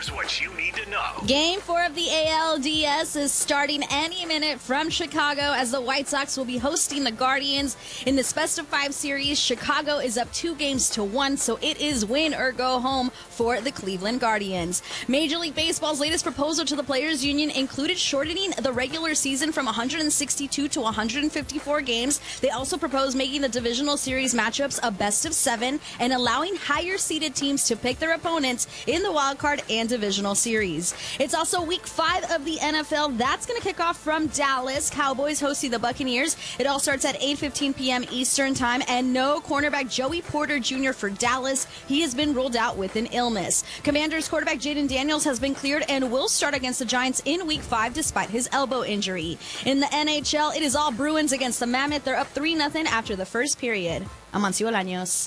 Here's what you need to know. Game 4 of the ALDS is starting any minute from Chicago as the White Sox will be hosting the Guardians. In this best-of-5 series, Chicago is up 2-1, so it is win or go home for the Cleveland Guardians. Major League Baseball's latest proposal to the Players Union included shortening the regular season from 162 to 154 games. They also proposed making the divisional series matchups a best-of-7 and allowing higher-seeded teams to pick their opponents in the wild card and divisional series. It's also week 5 of the NFL. That's going to kick off from Dallas. Cowboys hosting the Buccaneers. It all starts at 8:15 p.m. Eastern time, and no cornerback Joey Porter Jr. for Dallas. He has been ruled out with an illness. Commanders quarterback Jaden Daniels has been cleared and will start against the Giants in week 5 despite his elbow injury. In the NHL, it is all Bruins against the Mammoth. They're up 3-0 after the first period. Amancio Bolaños.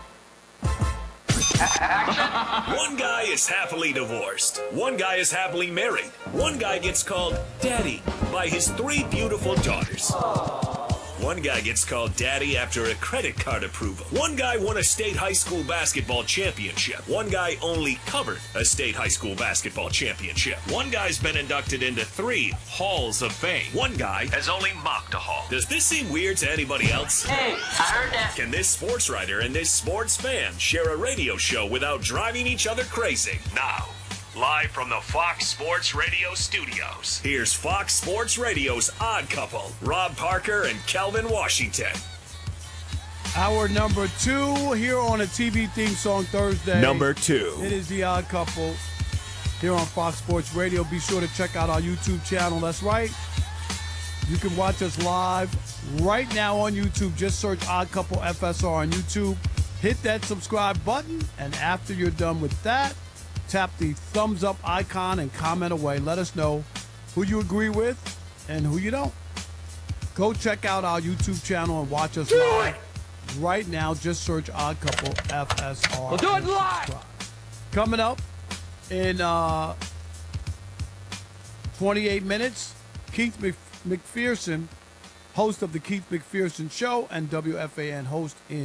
One guy is happily divorced. One guy is happily married. One guy gets called Daddy by his 3 beautiful daughters. One guy gets called Daddy after a credit card approval. One guy won a state high school basketball championship. One guy only covered a state high school basketball championship. One guy's been inducted into 3 halls of fame. One guy has only mocked a hall. Does this seem weird to anybody else? Hey, I heard that. Can this sports writer and this sports fan share a radio show without driving each other crazy? Now, live from the Fox Sports Radio studios, here's Fox Sports Radio's Odd Couple, Rob Parker and Kelvin Washington. Hour number 2 here on a TV theme song Thursday. Number 2. It is the Odd Couple here on Fox Sports Radio. Be sure to check out our YouTube channel. That's right. You can watch us live right now on YouTube. Just search Odd Couple FSR on YouTube. Hit that subscribe button, and after you're done with that, tap the thumbs up icon and comment away. Let us know who you agree with and who you don't. Go check out our YouTube channel and watch us live right now. Just search Odd Couple FSR. We'll do it live. Coming up in 28 minutes, Keith McPherson, host of the Keith McPherson Show and WFAN host in